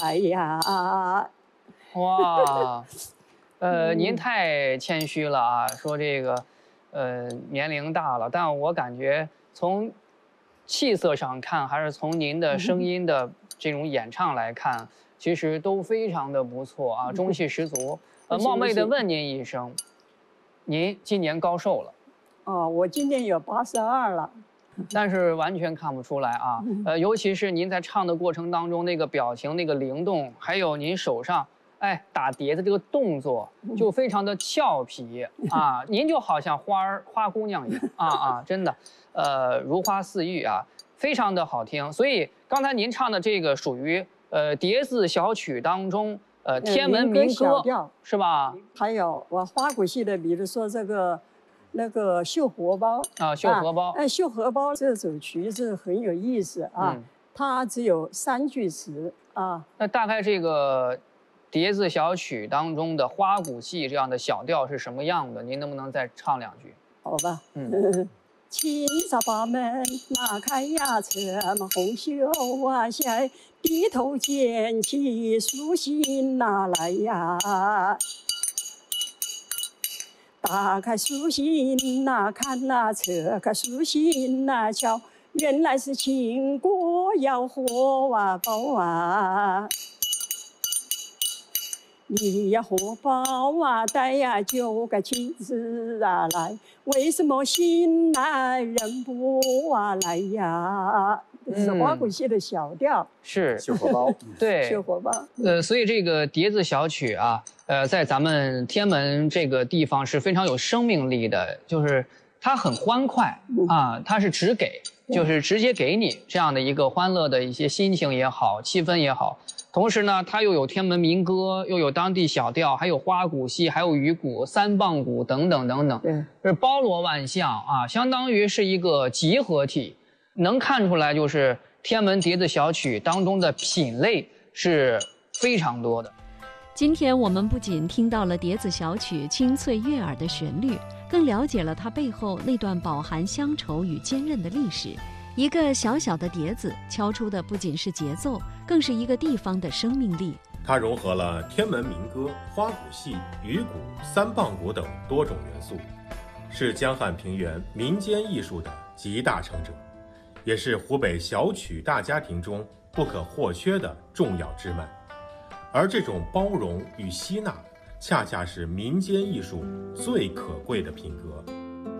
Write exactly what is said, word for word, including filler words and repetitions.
哎呀， 哇，呃，您太谦虚了啊，说这个，呃，年龄大了，但我感觉从气色上看，还是从您的声音的这种演唱来看，其实都非常的不错啊，中气十足。呃，冒昧的问您一声，您今年高寿了？ 哦，我今年有八十二了。 但是完全看不出来啊，呃，尤其是您在唱的过程当中，那个表情、那个灵动，还有您手上哎打碟子这个动作，就非常的俏皮啊，您就好像花儿花姑娘一样啊啊，真的，呃，如花似玉啊，非常的好听。所以刚才您唱的这个属于呃碟子小曲当中呃天门民歌是吧？ 还有我花鼓戏的，比如说这个。那个绣荷包啊，绣荷包， 哎，绣荷包这首曲子很有意思啊，嗯、它只有三句词啊。 那大概这个碟子小曲当中的花鼓戏这样的小调是什么样的？您能不能再唱两句？ 好吧，嗯。青纱把门拉开呀，侧门红袖啊下，低头捡起书信拿来呀。打开书信呐，看呐，侧开书信呐，瞧，原来是秦国要荷啊包啊。你呀荷包啊带呀九个妻子啊来，为什么新来人不啊来呀？这是花鼓戏的小调， 是绣荷包， 对， 绣荷包。 呃，所以这个碟子小曲啊，呃，在咱们天门这个地方是非常有生命力的，就是它很欢快啊，它是直给，就是直接给你这样的一个欢乐的一些心情也好，气氛也好。同时呢，它又有天门民歌，又有当地小调，还有花鼓戏，还有鱼鼓、三棒鼓等等等等， 对， 是包罗万象啊，相当于是一个集合体。能看出来，就是天门碟子小曲当中的品类是非常多的。 今天我们不仅听到了碟子小曲清脆悦耳的旋律，更了解了它背后那段饱含乡愁与坚韧的历史。一个小小的碟子敲出的不仅是节奏，更是一个地方的生命力。 它融合了天门民歌、花鼓戏、鱼鼓、三棒鼓等多种元素，是江汉平原民间艺术的集大成者，也是湖北小曲大家庭中不可或缺的重要支脉。而这种包容与吸纳，恰恰是民间艺术最可贵的品格。